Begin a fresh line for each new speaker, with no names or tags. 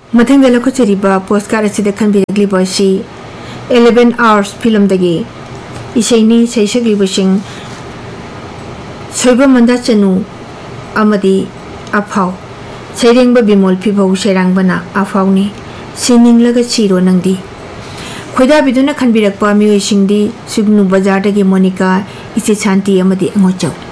मथंग लखुचरीबा postcard असिदा खनबिरग्लिबा असि 11 Hours film दगी इसेनी सैसग्लिबसिंग सोइबा मंदा चनु अमदी अफाव सैरेंबा बिमोल फिबौ सेरांबना अफावनी सिनिंगलगा चिरो नंदी खोइदा बिदुना खनबिरकपा मियोइसिंगदी सुगनु बाजार दगी मोनिका इसे शांति अमदी अंगोचौ